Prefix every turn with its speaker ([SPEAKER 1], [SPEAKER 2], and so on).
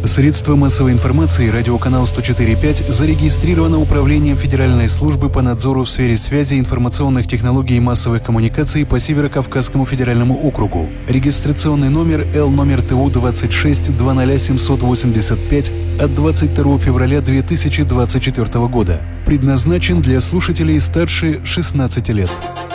[SPEAKER 1] Средство массовой информации «Радиоканал 104.5» зарегистрировано Управлением Федеральной службы по надзору в сфере связи, информационных технологий и массовых коммуникаций по Северо-Кавказскому федеральному округу. Регистрационный номер Л-ТУ 26 20785 от 22 февраля 2024 года. Предназначен для слушателей старше 16 лет.